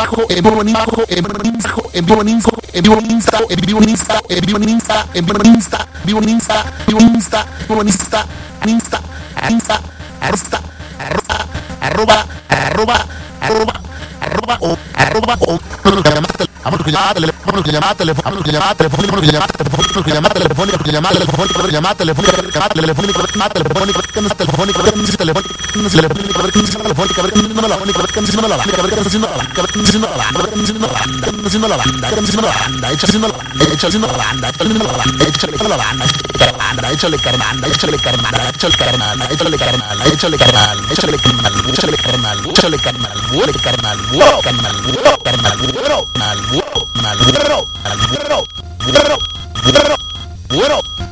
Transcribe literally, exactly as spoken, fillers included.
bajo, en vivo en Insta, en vivo en Insta, en vivo en Insta, en vivo en Insta, en vivo en Insta, en vivo en Insta, en vivo en Insta, vivo en Insta, vivo en Insta, vivo en Insta, Insta, Insta, arroba, arroba, arroba, arroba, arroba, o arroba, o vámonos que llamada telefónica, vámonos que llamada telefónica, vámonos que llamada telefónica, vámonos que llamada telefónica, que llamada telefónica, que llamada telefónica, que llamada telefónica, que llamada telefónica, que llamada telefónica, que llamada telefónica, que llamada telefónica, que llamada telefónica, que llamada telefónica, que llamada telefónica, que llamada telefónica, que llamada telefónica, échale carnal, échale carnal, échale carnal, échale carnal, échale carnal, échale carnal, échale carnal, échale carnal, échale carnal, burro, carnal, burro, carnal, burro, carnal, burro, carnal, burro, carnal, burro, burro, burro, burro.